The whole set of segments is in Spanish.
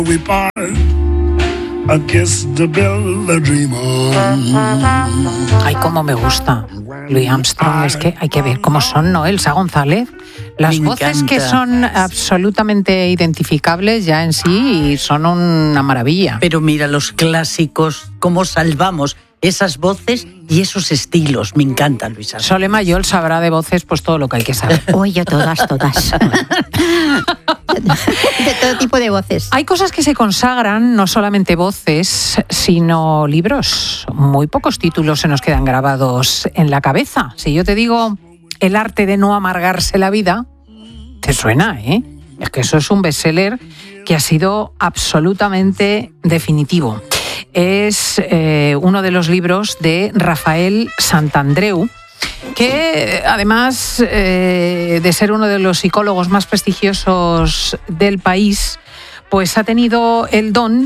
We part, a kiss to build a dream on. Ay, cómo me gusta Louis Armstrong. Es que hay que ver cómo son, ¿no? Elsa González. Las voces que son absolutamente identificables ya en sí son una maravilla. Pero mira, los clásicos, cómo salvamos esas voces y esos estilos. Me encanta, Luisa. Sole Mayol sabrá de voces pues todo lo que hay que saber. Uy, yo todas. De todo tipo de voces. Hay cosas que se consagran, no solamente voces, sino libros. Muy pocos títulos se nos quedan grabados en la cabeza. Si yo te digo El arte de no amargarse la vida, te suena, ¿eh? Es que eso es un bestseller que ha sido absolutamente definitivo. Es uno de los libros de Rafael Santandreu, que además de ser uno de los psicólogos más prestigiosos del país, pues ha tenido el don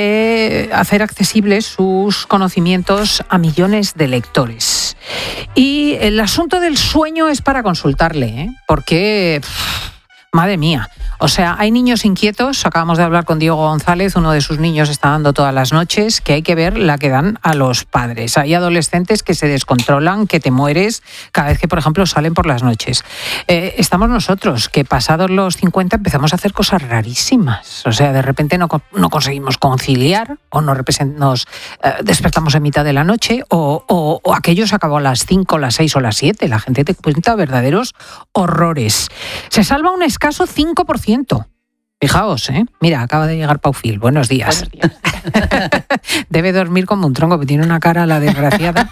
de hacer accesibles sus conocimientos a millones de lectores. Y el asunto del sueño es para consultarle, ¿eh? Porque, madre mía, o sea, hay niños inquietos. Acabamos de hablar con Diego González, uno de sus niños está dando todas las noches, que hay que ver la que dan a los padres. Hay adolescentes que se descontrolan, que te mueres cada vez que, por ejemplo, salen por las noches. Estamos nosotros, que pasados los 50 empezamos a hacer cosas rarísimas. O sea, de repente no conseguimos conciliar, o nos despertamos en mitad de la noche, o aquello se acabó a las 5, las 6 o las 7. La gente te cuenta verdaderos horrores. Se salva un escaso 5%. Fijaos, ¿eh? Mira, acaba de llegar Paufil. Buenos días. Buenos días. Debe dormir como un tronco, que tiene una cara la desgraciada.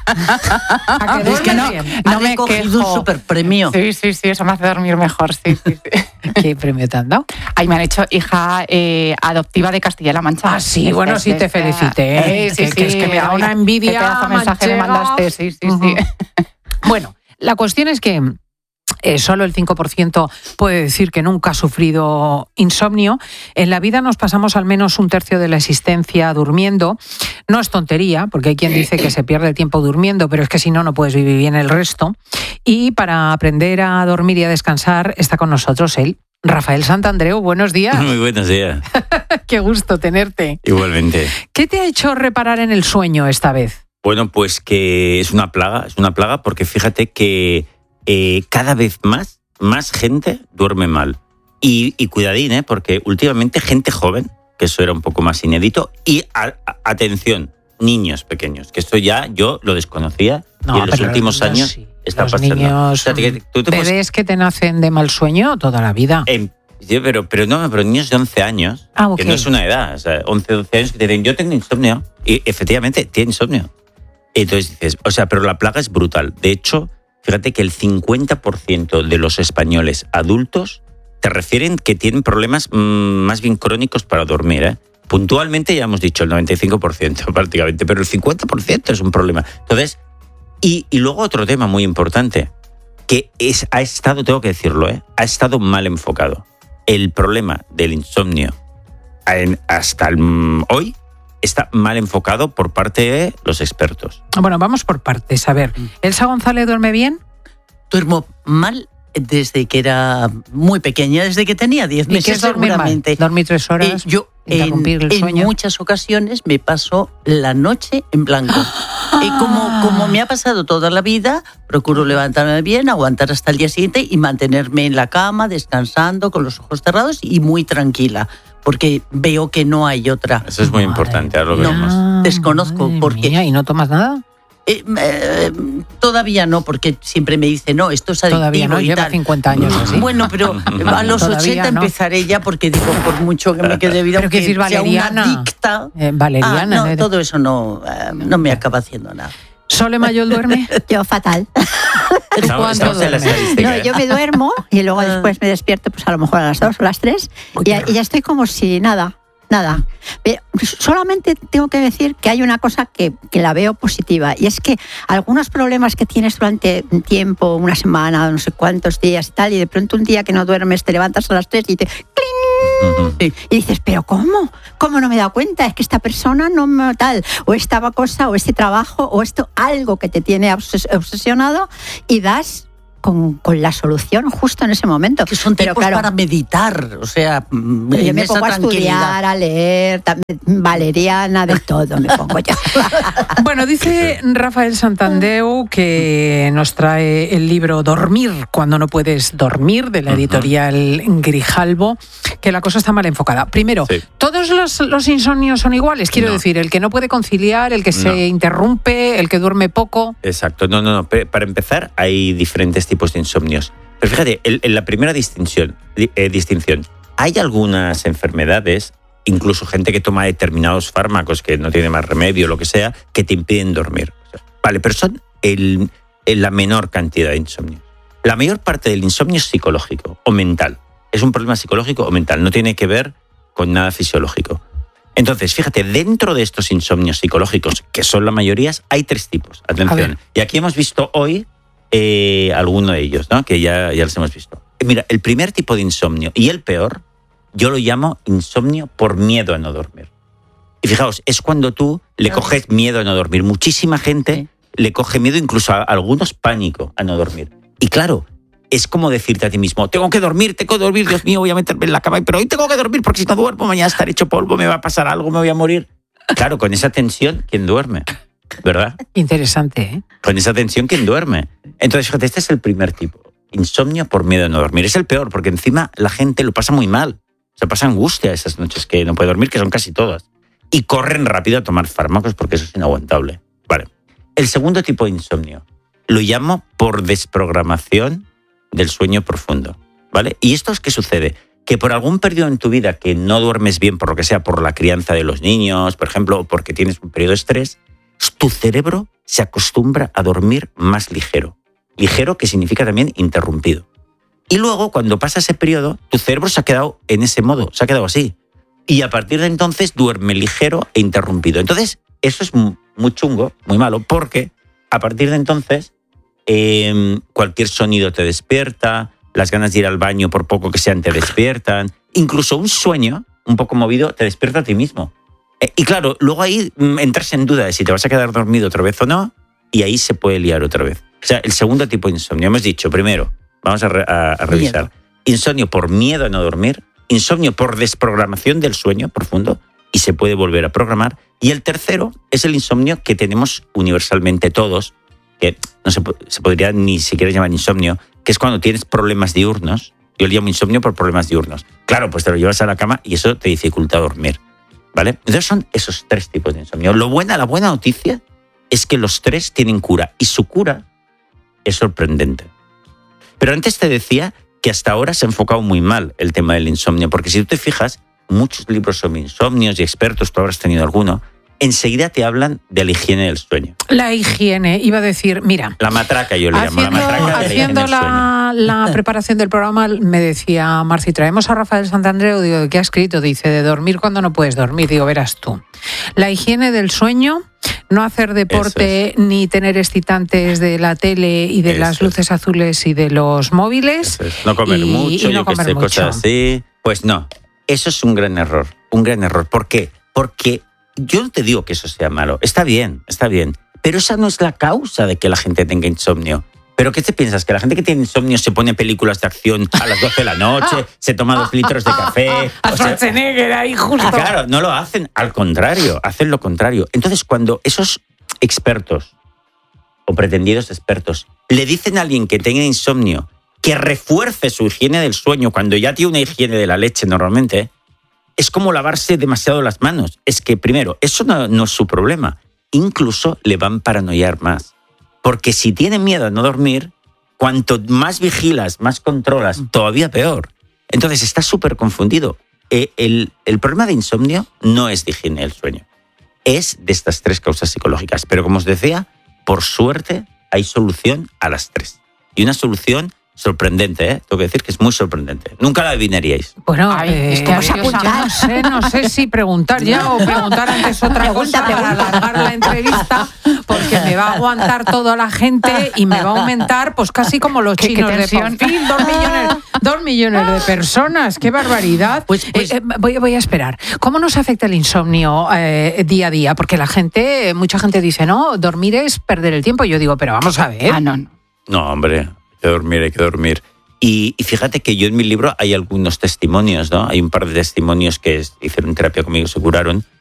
Es que no me cogido un super premio. Sí, eso me hace dormir mejor, sí. ¿Qué premio te han dado? Ay, me han hecho hija adoptiva de Castilla-La Mancha. Ah, sí, bueno, sí te felicité. Sí. Que es que me da una envidia. Qué pedazo de mensaje me mandaste, sí. Bueno, la cuestión es que solo el 5% puede decir que nunca ha sufrido insomnio. En la vida nos pasamos al menos un tercio de la existencia durmiendo. No es tontería, porque hay quien dice que se pierde el tiempo durmiendo, pero es que si no, no puedes vivir bien el resto. Y para aprender a dormir y a descansar está con nosotros él, Rafael Santandreu. Buenos días. Muy buenos días. Qué gusto tenerte. Igualmente. ¿Qué te ha hecho reparar en el sueño esta vez? Bueno, pues que es una plaga porque fíjate que cada vez más gente duerme mal. Y cuidadín, porque últimamente gente joven, que eso era un poco más inédito, y atención, niños pequeños, que esto ya yo lo desconocía y en los últimos años sí, está los pasando. Niños, bebés que te nacen de mal sueño toda la vida. Pero niños de 11 años, okay, que no es una edad, o sea, 11, 12 años que te dicen, yo tengo insomnio, y efectivamente tiene insomnio. Entonces dices, o sea, pero la plaga es brutal. De hecho, fíjate que el 50% de los españoles adultos te refieren que tienen problemas más bien crónicos para dormir, ¿eh? Puntualmente ya hemos dicho el 95% prácticamente, pero el 50% es un problema. Entonces, y luego otro tema muy importante, que ha estado, tengo que decirlo, ha estado mal enfocado. El problema del insomnio hasta hoy está mal enfocado por parte de los expertos. Bueno, vamos por partes. A ver, ¿Elsa González duerme bien? Duermo mal desde que era muy pequeña, desde que tenía 10 meses. ¿Y qué es dormir seguramente. Mal? ¿Dormir 3 horas? Yo en muchas ocasiones me paso la noche en blanco. Como me ha pasado toda la vida, procuro levantarme bien, aguantar hasta el día siguiente y mantenerme en la cama, descansando, con los ojos cerrados y muy tranquila, porque veo que no hay otra. Eso es muy importante, ahora lo veremos. No, desconozco porque... Mía, ¿y no tomas nada? Todavía no, porque siempre me dice, no, esto es adictivo. Todavía no, lleva 50 años así. Bueno, pero a los 80 no empezaré ya, porque digo, por mucho que me quede vida, pero que decir valeriana, sea una adicta. Valeriana. Todo eso no me acaba haciendo nada. ¿Sole Mayol duerme? Yo fatal. Estamos en la estadística. No, yo me duermo y luego después me despierto pues a lo mejor a las 2 o las 3 y ya estoy como si nada. Pero solamente tengo que decir que hay una cosa que la veo positiva, y es que algunos problemas que tienes durante un tiempo, una semana, no sé cuántos días y tal, y de pronto un día que no duermes te levantas a las 3 y te ¡cling! Y dices, ¿pero cómo? ¿Cómo no me he dado cuenta? Es que esta persona no me tal, o esta cosa, o este trabajo, o esto, algo que te tiene obsesionado, y das con la solución justo en ese momento. Que son tiempos para meditar, o sea, yo me pongo a estudiar, a leer, valeriana, de todo me pongo yo. Bueno, dice Rafael Santandreu que nos trae el libro Dormir cuando no puedes dormir, de la editorial Grijalbo, que la cosa está mal enfocada. Primero, ¿todos los insomnios son iguales? Quiero decir, el que no puede conciliar, el que se interrumpe, el que duerme poco. Exacto, no. Para empezar, hay diferentes tipos de insomnios. Pero fíjate, en la primera distinción, hay algunas enfermedades, incluso gente que toma determinados fármacos que no tiene más remedio, lo que sea, que te impiden dormir. Vale, pero son la menor cantidad de insomnio. La mayor parte del insomnio es psicológico o mental. Es un problema psicológico o mental, no tiene que ver con nada fisiológico. Entonces, fíjate, dentro de estos insomnios psicológicos, que son la mayoría, hay 3 tipos. Atención. Y aquí hemos visto hoy alguno de ellos, ¿no? Que ya los hemos visto. Mira, el primer tipo de insomnio y el peor, yo lo llamo insomnio por miedo a no dormir. Y fijaos, es cuando tú le coges miedo a no dormir. Muchísima gente le coge miedo, incluso a algunos pánico a no dormir. Y claro, es como decirte a ti mismo, tengo que dormir, Dios mío, voy a meterme en la cama, pero hoy tengo que dormir porque si no duermo mañana estaré hecho polvo, me va a pasar algo, me voy a morir. Claro, con esa tensión, ¿quién duerme? ¿Verdad? Interesante, ¿eh? Con esa tensión, ¿quién duerme? Entonces, fíjate, este es el primer tipo. Insomnio por miedo a no dormir. Es el peor, porque encima la gente lo pasa muy mal. O sea, pasa angustia esas noches que no puede dormir, que son casi todas. Y corren rápido a tomar fármacos porque eso es inaguantable. Vale. El segundo tipo de insomnio lo llamo por desprogramación del sueño profundo. ¿Vale? ¿Y esto es qué sucede? Que por algún periodo en tu vida que no duermes bien, por lo que sea, por la crianza de los niños, por ejemplo, o porque tienes un periodo de estrés, tu cerebro se acostumbra a dormir más ligero. Ligero, que significa también interrumpido. Y luego, cuando pasa ese periodo, tu cerebro se ha quedado en ese modo, se ha quedado así. Y a partir de entonces duerme ligero e interrumpido. Entonces, eso es muy chungo, muy malo, porque a partir de entonces cualquier sonido te despierta, las ganas de ir al baño, por poco que sean, te despiertan. Incluso un sueño un poco movido te despierta a ti mismo. Y claro, luego ahí entras en duda de si te vas a quedar dormido otra vez o no, y ahí se puede liar otra vez. O sea, el segundo tipo de insomnio, hemos dicho, primero, vamos a revisar. Insomnio por miedo a no dormir, insomnio por desprogramación del sueño profundo, y se puede volver a programar. Y el tercero es el insomnio que tenemos universalmente todos, que no se podría ni siquiera llamar insomnio, que es cuando tienes problemas diurnos. Yo le llamo insomnio por problemas diurnos. Claro, pues te lo llevas a la cama y eso te dificulta dormir, ¿vale? Entonces son esos 3 tipos de insomnio. La buena noticia es que los 3 tienen cura, y su cura es sorprendente. Pero antes te decía que hasta ahora se ha enfocado muy mal el tema del insomnio, porque si tú te fijas, muchos libros sobre insomnios y expertos, tú habrás tenido alguno, enseguida te hablan de la higiene del sueño. La higiene, iba a decir, mira... La matraca, yo le llamo, la matraca de la higiene del sueño. Haciendo la preparación del programa, me decía Marci, traemos a Rafael Santandreu, digo, ¿qué ha escrito? Dice, de dormir cuando no puedes dormir. Digo, verás tú. La higiene del sueño, no hacer deporte ni tener excitantes de la tele y de las luces azules y de los móviles. No comer mucho, y no comer mucho. Cosas así. Pues no, eso es un gran error. ¿Por qué? Porque yo no te digo que eso sea malo. Está bien. Pero esa no es la causa de que la gente tenga insomnio. ¿Pero qué te piensas? ¿Que la gente que tiene insomnio se pone películas de acción a las 12 de la noche, se toma 2 litros de café? A Schwarzenegger ahí justo. Claro, no lo hacen. Al contrario, hacen lo contrario. Entonces, cuando esos expertos o pretendidos expertos le dicen a alguien que tenga insomnio que refuerce su higiene del sueño cuando ya tiene una higiene de la leche normalmente, es como lavarse demasiado las manos. Es que, primero, eso no es su problema. Incluso le van a paranoiar más. Porque si tiene miedo a no dormir, cuanto más vigilas, más controlas, todavía peor. Entonces está súper confundido. El problema de insomnio no es de higiene del sueño. Es de estas 3 causas psicológicas. Pero como os decía, por suerte hay solución a las 3. Y una solución sorprendente, ¿eh? Tengo que decir que es muy sorprendente. Nunca la adivinaríais. Bueno, no sé si preguntar ya o preguntar antes otra cosa para alargar la entrevista, porque me va a aguantar toda la gente y me va a aumentar, pues casi como los chinos de Pamplín, 2 millones de personas. ¡Qué barbaridad! Pues voy a esperar. ¿Cómo nos afecta el insomnio día a día? Porque mucha gente dice, no, dormir es perder el tiempo. Y yo digo, pero vamos a ver. No, hombre. que dormir. Y fíjate que yo en mi libro hay algunos testimonios, ¿no? Hay un par de testimonios que hicieron terapia conmigo, se curaron,